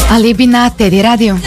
Alibi na Teddy Radio.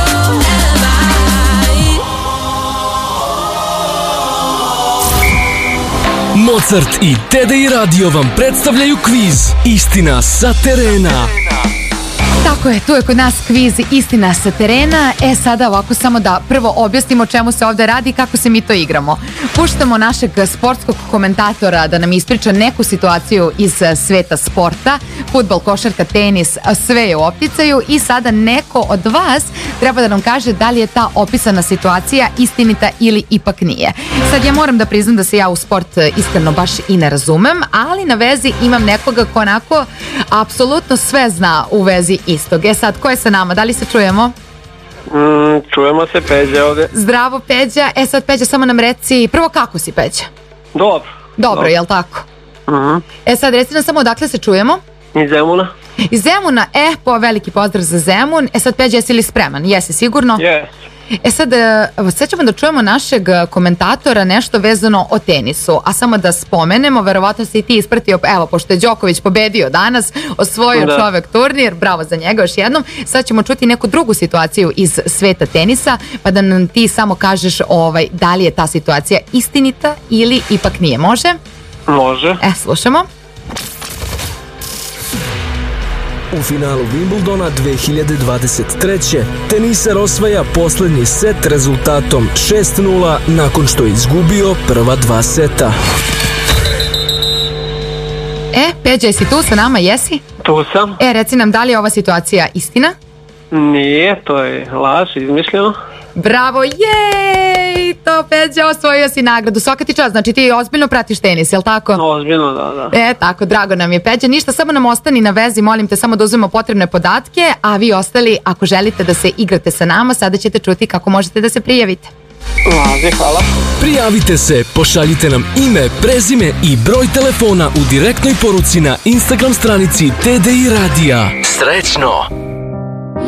Mozart i Teddy Radio vam predstavljaju kviz Istina sa terena. Tako je, tu je kod nas kviz Istina sa terena. Sada ovako samo da prvo objasnimo o čemu se ovde radi i kako se mi to igramo. Puštamo našeg sportskog komentatora da nam ispriča neku situaciju iz sveta sporta, fudbal, košarka, tenis, sve je u opticaju i sada neko od vas treba da nam kaže da li je ta opisana situacija istinita ili ipak nije. Sad ja moram da priznam da se ja u sport iskreno baš i ne razumem, ali na vezi imam nekoga ko onako apsolutno sve zna u vezi istog. Sad, ko je sa nama? Da li se čujemo? Čujemo se, Peđa ovde. Zdravo, Peđa. Sad, Peđa, samo nam reci, prvo kako si, Peđa? Dobro, jel tako? Sad, reci nam samo odakle se čujemo? Iz Zemuna. Iz Zemuna, veliki pozdrav za Zemun. Sad, Peđa, jesi li spreman? Jesi sigurno? Yes. Sad ćemo da čujemo našeg komentatora nešto vezano o tenisu, a samo da spomenemo, verovatno si i ti ispratio, evo, pošto je Đoković pobedio danas, osvojio čovek turnir, bravo za njega još jednom. Sad ćemo čuti neku drugu situaciju iz sveta tenisa, pa da nam ti samo kažeš da li je ta situacija istinita ili ipak nije, može? Može. Slušamo. U finalu Wimbledona 2023. teniser osvaja poslednji set rezultatom 6-0 nakon što je izgubio prva dva seta. Peđa, jesi tu sa nama, jesi? Tu sam. Reci nam, da li je ova situacija istina? Nije, to je laž, izmišljeno. Bravo, jej! To, Peđa, osvojio si nagradu. Svaka ti čast, znači ti ozbiljno pratiš tenis, jel tako? Ozbiljno, da. Tako, drago nam je, Peđa. Ništa, samo nam ostani na vezi, molim te samo da uzmemo potrebne podatke, a vi ostali, ako želite da se igrate sa nama, sada ćete čuti kako možete da se prijavite. Hvala. Prijavite se, pošaljite nam ime, prezime i broj telefona u direktnoj poruci na Instagram stranici TDI Radija. Srećno!